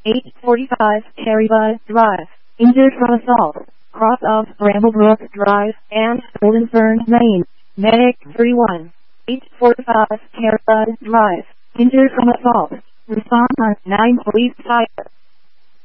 845 Cherrybud Drive. Injured from assault. Cross of Bramblebrook Drive and Golden Fern Lane. Medic 31. 845 Cherrybud Drive. Injured from assault. Respond on 9 Police Fire.